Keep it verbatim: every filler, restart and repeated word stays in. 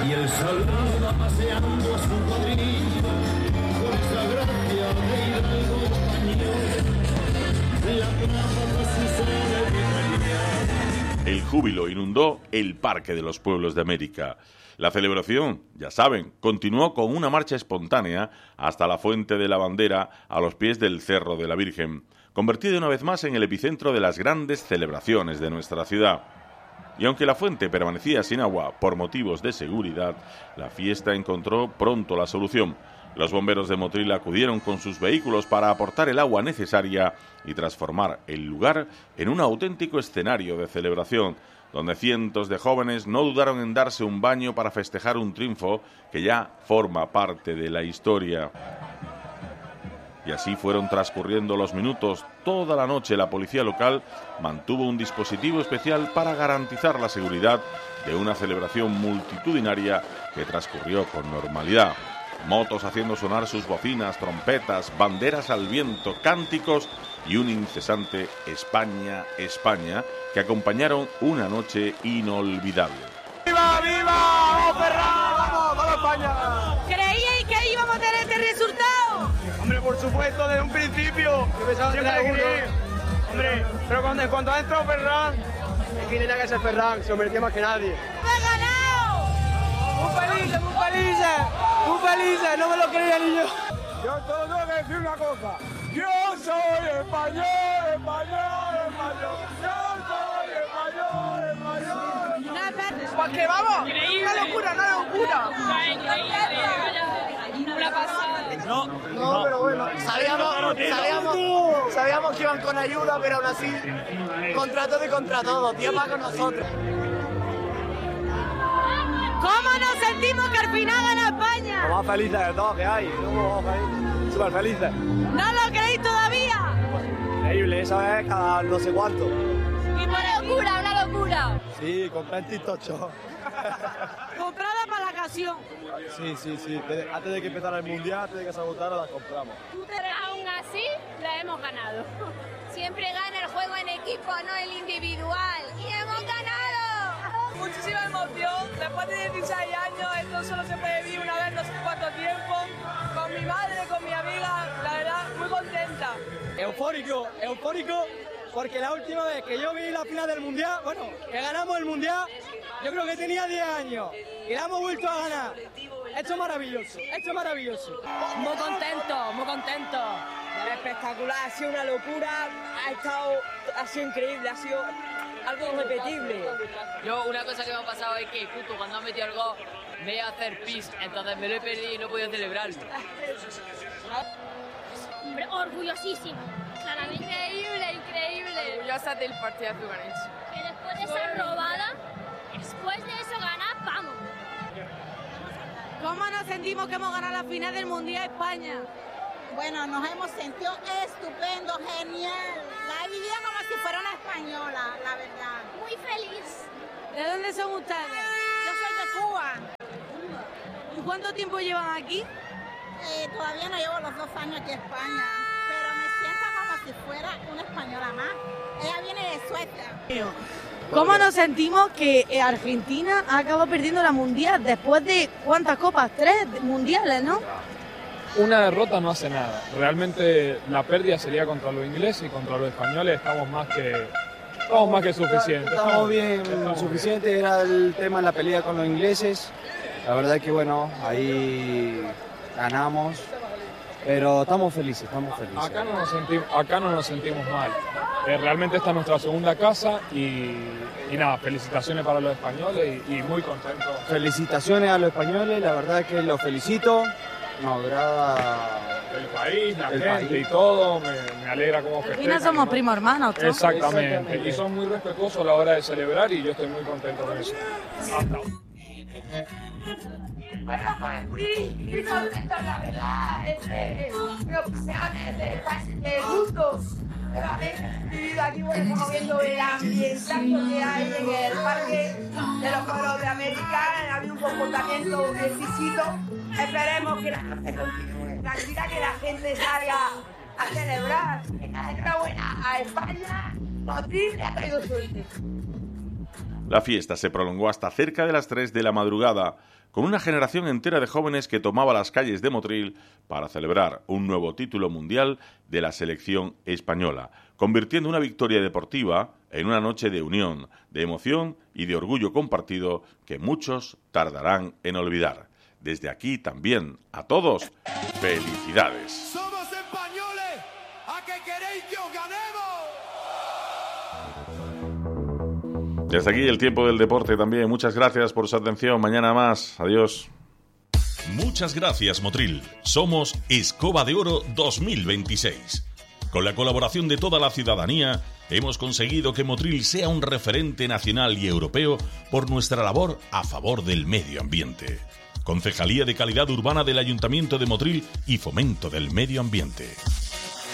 Y el soldado va paseando a su cuadrilla, con esa gracia de hidalgo español, la plaza casi sale de brilla. El júbilo inundó el Parque de los Pueblos de América. La celebración, ya saben, continuó con una marcha espontánea hasta la Fuente de la Bandera a los pies del Cerro de la Virgen, convertida una vez más en el epicentro de las grandes celebraciones de nuestra ciudad. Y aunque la fuente permanecía sin agua por motivos de seguridad, la fiesta encontró pronto la solución. Los bomberos de Motril acudieron con sus vehículos para aportar el agua necesaria y transformar el lugar en un auténtico escenario de celebración, donde cientos de jóvenes no dudaron en darse un baño para festejar un triunfo que ya forma parte de la historia. Y así fueron transcurriendo los minutos. Toda la noche la policía local mantuvo un dispositivo especial para garantizar la seguridad de una celebración multitudinaria que transcurrió con normalidad. Motos haciendo sonar sus bocinas, trompetas, banderas al viento, cánticos y un incesante España, España, que acompañaron una noche inolvidable. ¡Viva, viva! ¡Vamos, Ferran! ¡Vamos, vamos, España! ¿Creíais que íbamos a tener este resultado? Hombre, por supuesto, desde un principio. Yo pensaba que era uno. Hombre, pero cuando, cuando ha entrado Ferran, es que tenía que ser Ferran, se lo merecía más que nadie. ¡Ha ganado! ¡Muy felices, muy felices! ¡Muy felices! No me lo creía ni yo. Yo solo tengo que decir una cosa. Yo soy español, español, español. Yo soy español, español. ¿Por qué vamos? Una locura, una locura. Una pasada. No, no, pero bueno, sabíamos, sabíamos, sabíamos que iban con ayuda, pero aún así, contra todo y contra todo, Dios va con nosotros. ¿Cómo nos sentimos que al final gana España? Lo más felices de todos que hay, somos felices, súper felices. ¿No lo creéis todavía? Increíble, esa vez cada no sé cuánto. Una locura, una locura. Sí, compré en TikTok. Comprada para la ocasión. Sí, sí, sí, antes de que empezara el mundial, antes de que se agotara, la compramos. Aún así, la hemos ganado. Siempre gana el juego en equipo, no el individual. ¡Y hemos ganado! Muchísima emoción. Después de dieciséis años, esto solo se puede vivir una vez, no sé cuánto tiempo. Con mi madre, con mi amiga, la verdad, muy contenta. Eufórico, eufórico, porque la última vez que yo vi la final del mundial, bueno, que ganamos el mundial, yo creo que tenía diez años y la hemos vuelto a ganar. Esto es maravilloso, esto es maravilloso. Muy contento, muy contento. Espectacular, ha sido una locura, ha estado, ha sido increíble, ha sido algo irrepetible. Yo, una cosa que me ha pasado es que justo cuando han metido el gol me iba a hacer pis, entonces me lo he perdido y no he podido celebrarlo. Hombre, orgullosísima. Claramente. Increíble, increíble. Orgullosa del partido que han hecho. Que después de ser robada, después de eso ganar, vamos. ¿Cómo nos sentimos que hemos ganado la final del Mundial España? Bueno, nos hemos sentido estupendo, genial. La he vivido como si fuera una española, la verdad. Muy feliz. ¿De dónde son ustedes? Yo soy de Cuba. ¿Y cuánto tiempo llevan aquí? Eh, todavía no llevo los dos años aquí en España, pero me siento como si fuera una española más. Ella viene de Suecia. ¿Cómo nos sentimos que Argentina ha acabado perdiendo la Mundial después de cuántas copas? Tres mundiales, ¿no? Una derrota no hace nada. Realmente la pérdida sería contra los ingleses y contra los españoles. Estamos más que, estamos más que suficientes. Estamos bien, suficiente. Era el tema en la pelea con los ingleses. La verdad es que bueno, ahí ganamos. Pero estamos felices, estamos felices. Acá no nos sentimos, acá no nos sentimos mal. Eh, realmente esta es nuestra segunda casa y, y nada, felicitaciones para los españoles y, y muy contentos. Felicitaciones a los españoles, la verdad es que los felicito. Nos agrada el país, la el gente país. y todo, me, me alegra cómo festejan. Al final somos ¿no? primos hermanos, ¿no? Exactamente. Exactamente, y son muy respetuosos a la hora de celebrar y yo estoy muy contento con eso. Hasta ahora. Bueno, pues sí, muy contento, la verdad, este, mi opciones de, de gustos. He vivido aquí, bueno, como viendo el ambientazo que hay en el Parque de los Pueblos de América. Ha habido un comportamiento exquisito. Esperemos que la gente continúe. Tranquila, que la gente salga a celebrar. Enhorabuena a España. Motril le ha traído suerte. La fiesta se prolongó hasta cerca de las tres de la madrugada, con una generación entera de jóvenes que tomaba las calles de Motril para celebrar un nuevo título mundial de la selección española, convirtiendo una victoria deportiva en una noche de unión, de emoción y de orgullo compartido que muchos tardarán en olvidar. Desde aquí también, a todos, felicidades. ¡Somos españoles! ¿A qué queréis que os ganemos? Y hasta aquí el tiempo del deporte también. Muchas gracias por su atención. Mañana más. Adiós. Muchas gracias, Motril. Somos Escoba de Oro dos mil veintiséis. Con la colaboración de toda la ciudadanía, hemos conseguido que Motril sea un referente nacional y europeo por nuestra labor a favor del medio ambiente. Concejalía de Calidad Urbana del Ayuntamiento de Motril y Fomento del Medio Ambiente.